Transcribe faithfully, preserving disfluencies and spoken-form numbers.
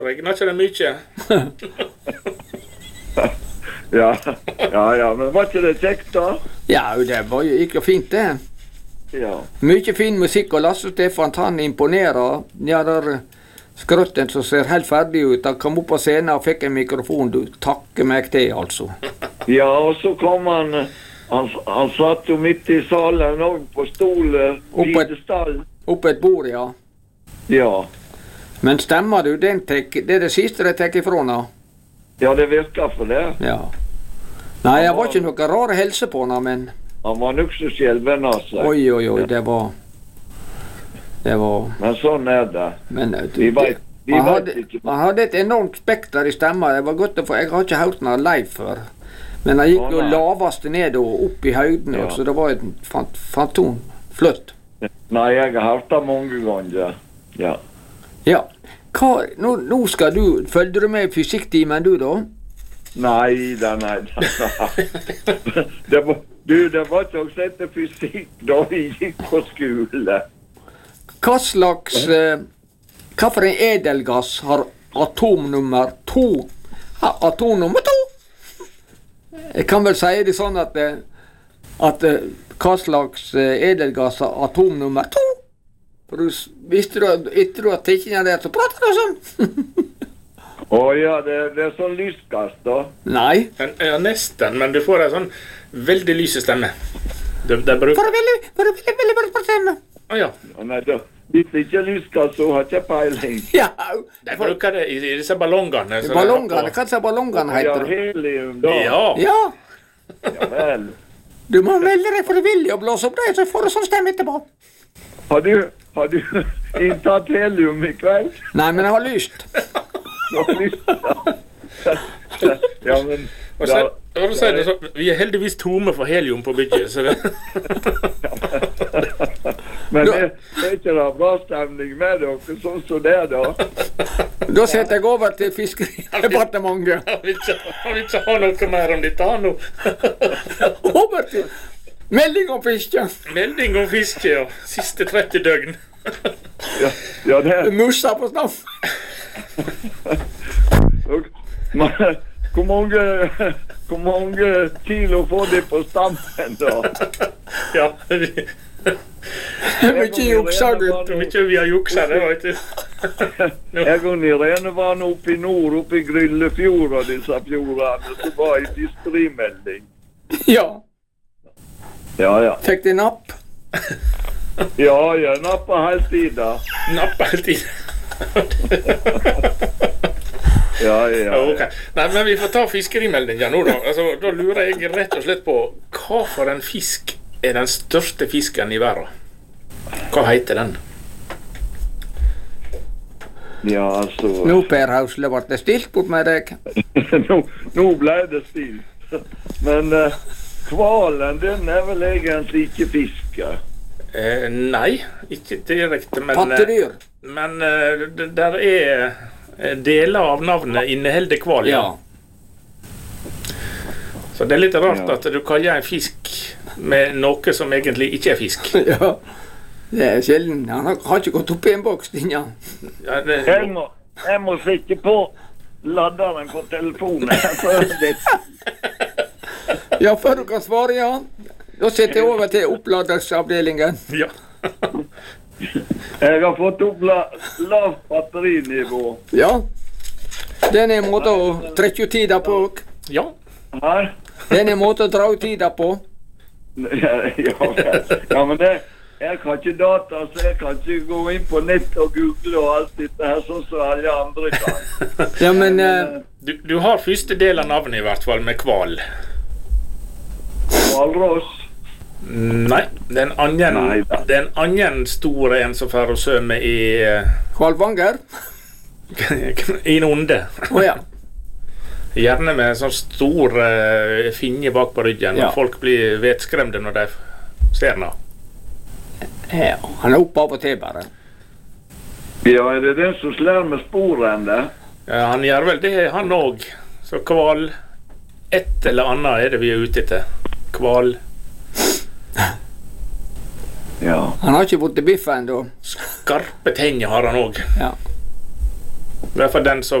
Regner ikke det mye? ja, ja, ja, men var ikke det kjekt da? Ja, det var jo ikke fint det. Ja. Mye fin musikk, og Lasse Stefan, han imponerer. Ja, der skrotten som ser helt ferdig ut, han kom opp på scenen og fikk en mikrofon, du takker meg til, altså. Ja, og så kom han, han, han satt jo midt i salen og på stolen, sidestall. Oppe et bord, ja. Ja. Men stemmer du, den tek, det er det siste de tek ifra nå? Ja, det virker for det. Ja. Nei, jeg var ikke noe rare helse på henne, men... Han var nok så skjelven av seg. Oi, oi, oi, det var... Det var... Men sånn er det. Men, du, vi vet, vi han, vet hadde, ikke. han hadde et enormt spekter i stemmen. Det var godt å få... Jeg har ikke hørt den live før. Men han gikk jo lavest ned og opp i høyden, ja. Så det var et fant, fantom. Flott. Nei, jeg har hørt det mange ganger. Ja. Ja. Hva, nå, nå skal du... Følger du med i fysikktimen, du da? Nei, da, nei, da, nei. det var, du, det var ikke også etter fysikk da vi gikk på skole. Hva slags... Eh, hva for en edelgass har atomnummer to? Ha, atomnummer to? Jeg kan vel si det sånn at... at hva slags edelgass har atomnummer to? For du visste du, etter du har teknet det, så prater du sånn. Åh oh, ja, det, det er sånn lysgass da. Nei. Ja, nesten, men du får en sånn veldig lyse stemme. Det, det bruker... For veldig, for veldig, veldig, veldig stemme. Å ja. Nei, da. Hvis det ikke er lysgass, så har jeg ikke peiling. Ja. De bruker det i, i disse ballongene. Ballongene, hva er ballongene heter det? Ja, helium da. Ja. Ja. Ja vel. Du må melde deg frivillig og blåse opp det, så får du sånn stemme etterpå. Har du, har du inntatt helium i kveld? Nei, men jeg har lyst. Du har lyst? Ja, men... Og så, og så det så, vi er heldigvis tomme for helium på bygget, så det... Men det er ikke da bra stemning med dere, sånn som det da. Da setter jeg over til fiskeridepartementet. Han vil ikke, han vil ikke ha noe mer om dette, han nå. Over til melding om fiske. Melding om fiske, ja. Siste tretti døgn. Ja, ja det er... Musa på snapp. Hvor mange, hvor mange kilo får de på stampen da? Ja, vi... Mykje juksa, gutt. Mykje vi har juksa, det vet du. Jeg og Irene var nå oppe i nord, oppe i Gryllefjord og disse fjordene, så var i fiskerimelding. Ja. Ja, ja. Fikk de napp? Ja, jeg nappa hele tiden. Nappa hele tiden. Ja, ja, ja. Okay. Nei, men vi får ta fiskerimeldingen nå da. Altså, da lurer jeg rett og slett på, hva for en fisk er den største fisken i verden? Hva heter den? Ja, altså... Nå, Per Hausle, ble det stilt bort med deg? nå, nå ble det stilt. Men uh, kvalen, den er vel egentlig ikke fiske? Eh, nei, ikke direkte, men... Pattedyr? Men uh, der er... Deler av navnet inneholder kval, ja. Så det er litt rart ja. At du kaller en fisk med noe som egentlig ikke er fisk. Ja, det er sjelden. Han har, har ikke gått opp i en boks, Dinja. Ja, det... jeg, må, jeg må sitte på ladderen på telefonen. Ja, før du kan svare, ja. Da setter jeg over til oppladersavdelingen. Ja. Jeg har fått opp la, lavt batterinivå. Ja. Den er en måte å trekke ut tida på. Ja. Her? Den er en måte å dra ut tida på. Ja, ja, ja, men det, jeg har ikke data, så jeg kan ikke gå inn på nett og google og alt dette her, sånn som alle andre kan. Ja, men... Uh, du, du har første del av navnet i hvert fall med kval. Kvalross? Nei, det er en annen, Nei, det er en annen stor en som får å sømme i... Kvalvanger? I en onde. Åja. Oh, ja. Gjerne med sånn stor uh, finje bak på ryggen, ja. Og folk blir vetskremde når de ser den. Ja, han er oppe av og til bare. Ja, er det den som slår med sporene? Ja, han gjør vel det, han også. Så kval, et eller annet er det vi er ute etter. Kval. Ja. Han har ikke fått til biffen da. Skarpe tenner har han også. Ja. I hvert fall den som